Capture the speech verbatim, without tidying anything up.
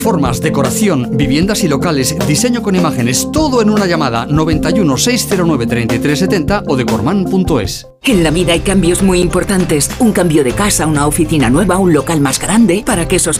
Formas, decoración, viviendas y locales, diseño con imágenes, todo en una llamada. Noventa y uno, seiscientos nueve, treinta y tres setenta o decorman punto es. En la vida hay cambios muy importantes. Un cambio de casa, una oficina nueva, un local más grande. Para que esos